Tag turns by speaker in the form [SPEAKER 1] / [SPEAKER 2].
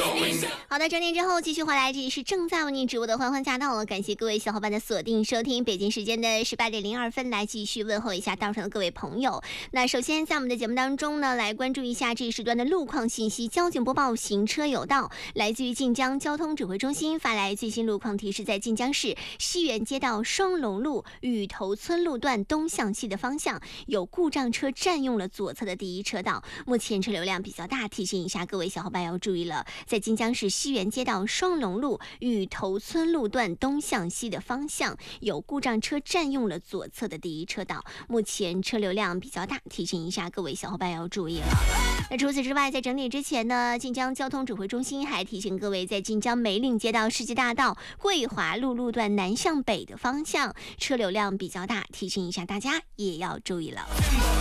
[SPEAKER 1] 好的，整点之后继续回来，这里是正在为您直播的欢欢驾到了，感谢各位小伙伴的锁定收听，北京时间的18:02来继续问候一下道上的各位朋友。那首先在我们的节目当中呢，来关注一下这一时段的路况信息。交警播报行车有道，来自于晋江交通指挥中心发来最新路况提示，在晋江市西园街道双龙路雨头村路段东向西的方向有故障车占用了左侧的第一车道，目前车流量比较大，提醒一下各位小伙伴要注意了。在晋江市西园街道双龙路雨头村路段东向西的方向有故障车占用了左侧的第一车道，目前车流量比较大，提醒一下各位小伙伴要注意了。那除此之外，在整点之前呢，晋江交通指挥中心还提醒各位，在晋江梅岭街道世纪大道桂华路路段南向北的方向车流量比较大，提醒一下大家也要注意了。